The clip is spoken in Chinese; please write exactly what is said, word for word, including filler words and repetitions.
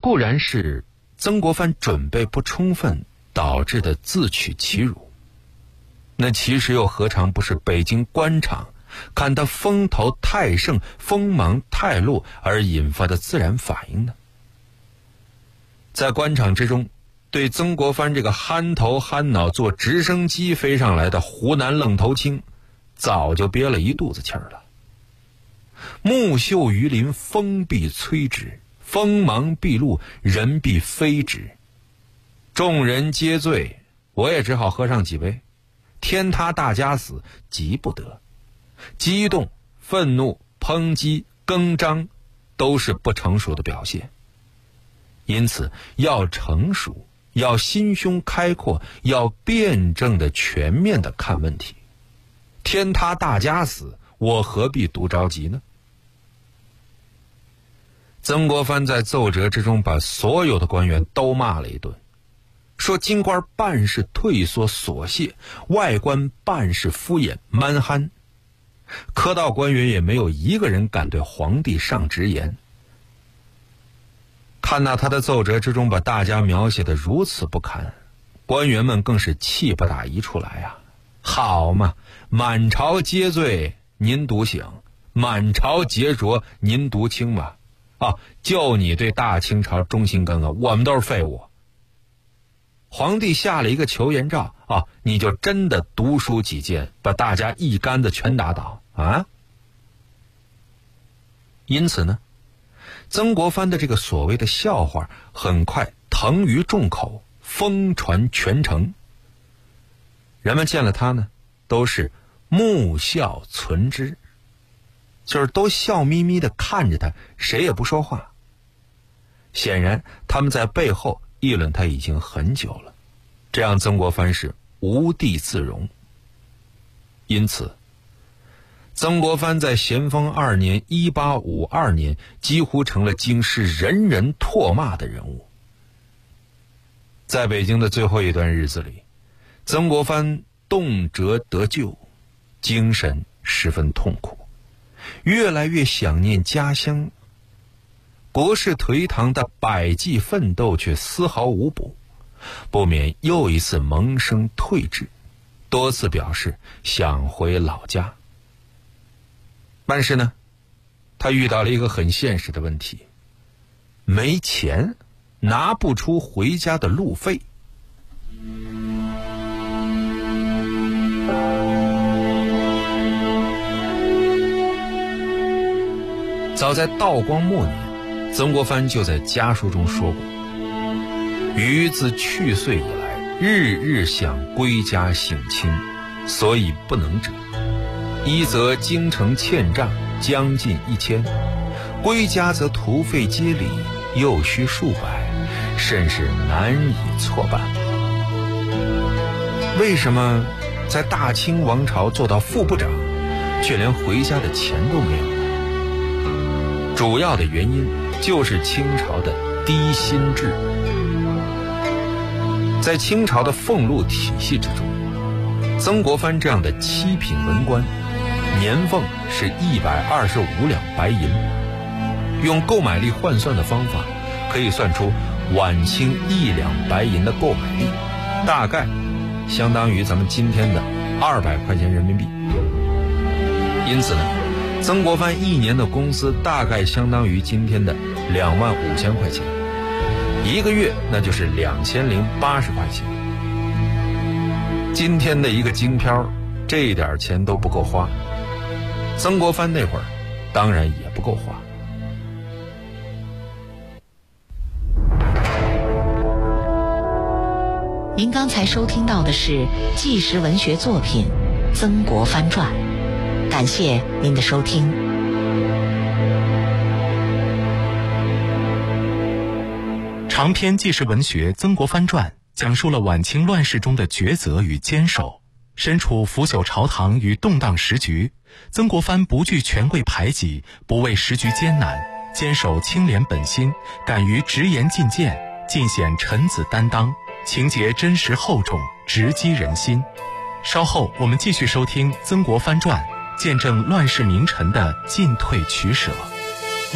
固然是曾国藩准备不充分导致的自取其辱，那其实又何尝不是北京官场看他风头太盛、锋芒太露而引发的自然反应呢？在官场之中，对曾国藩这个憨头憨脑坐直升机飞上来的湖南愣头青，早就憋了一肚子气儿了。木秀于林，风必摧之；锋芒毕露，人必非之。众人皆醉，我也只好喝上几杯。天塌大家死，急不得。激动、愤怒、抨击、更张，都是不成熟的表现。因此，要成熟，要心胸开阔，要辩证的、全面的看问题。天塌大家死，我何必独着急呢？曾国藩在奏折之中把所有的官员都骂了一顿，说京官办事退缩琐屑，外官办事敷衍蛮憨，科道官员也没有一个人敢对皇帝上直言。看到他的奏折之中把大家描写得如此不堪，官员们更是气不打一处来啊！好嘛，满朝皆醉您独醒，满朝皆浊您独清吧。啊，就你对大清朝忠心耿耿，我们都是废物。皇帝下了一个求严诏啊，你就真的读书几谏，把大家一竿子全打倒啊！因此呢，曾国藩的这个所谓的笑话很快腾于众口，疯传全城。人们见了他呢，都是目笑存之，就是都笑眯眯地看着他，谁也不说话。显然他们在背后议论他已经很久了，这让曾国藩是无地自容。因此曾国藩在咸丰二年一八五二年几乎成了京师人人唾骂的人物。在北京的最后一段日子里，曾国藩动辄得咎，精神十分痛苦，越来越想念家乡。国事颓唐的百计奋斗却丝毫无补，不免又一次萌生退志，多次表示想回老家。但是呢，他遇到了一个很现实的问题，没钱，拿不出回家的路费。早在道光末年，曾国藩就在家书中说过：余自去岁以来，日日想归家省亲，所以不能者，一则京城欠账将近一千，归家则途费接礼又需数百，甚是难以错办。为什么在大清王朝做到副部长，却连回家的钱都没有呢？主要的原因就是清朝的低薪制。在清朝的俸禄体系之中，曾国藩这样的七品文官，年俸是一百二十五两白银，用购买力换算的方法，可以算出晚清一两白银的购买力，大概相当于咱们今天的二百块钱人民币。因此呢，曾国藩一年的工资大概相当于今天的两万五千块钱，一个月那就是两千零八十块钱。今天的一个京漂，这一点钱都不够花，曾国藩那会儿当然也不够花。 您刚才收听到的是纪实文学作品《曾国藩传》，感谢您的收听。 长篇纪实文学《曾国藩传》讲述了晚清乱世中的抉择与坚守。身处腐朽朝堂与动荡时局，曾国藩不惧权贵排挤，不畏时局艰难，坚守清廉本心，敢于直言进谏，尽显臣子担当，情节真实厚重，直击人心。稍后我们继续收听《曾国藩传》，见证乱世名臣的进退取舍。